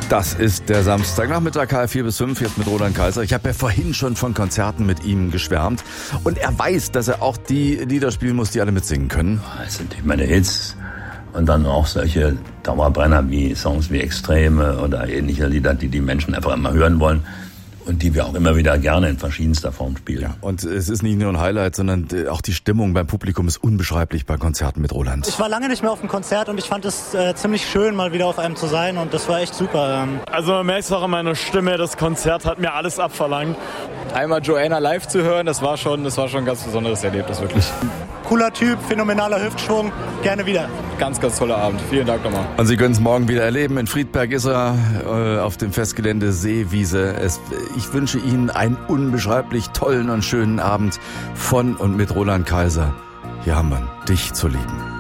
Das ist der Samstagnachmittag, KF4 bis 5, jetzt mit Roland Kaiser. Ich habe ja vorhin schon von Konzerten mit ihm geschwärmt. Und er weiß, dass er auch die Lieder spielen muss, die alle mitsingen können. Das sind meine Hits. Und dann auch solche Dauerbrenner wie Songs wie Extreme oder ähnliche Lieder, die die Menschen einfach immer hören wollen. Und die wir auch immer wieder gerne in verschiedenster Form spielen. Ja, und es ist nicht nur ein Highlight, sondern auch die Stimmung beim Publikum ist unbeschreiblich bei Konzerten mit Roland. Ich war lange nicht mehr auf einem Konzert und ich fand es ziemlich schön, mal wieder auf einem zu sein und das war echt super. Also man merkt es auch in meiner Stimme, das Konzert hat mir alles abverlangt. Einmal Joanna live zu hören, das war schon ein ganz besonderes Erlebnis, wirklich. Cooler Typ, phänomenaler Hüftschwung, gerne wieder. Ganz, ganz toller Abend. Vielen Dank nochmal. Und Sie können es morgen wieder erleben. In Friedberg ist er auf dem Festgelände Seewiese. Ich wünsche Ihnen einen unbeschreiblich tollen und schönen Abend von und mit Roland Kaiser. Hier haben wir dich zu lieben.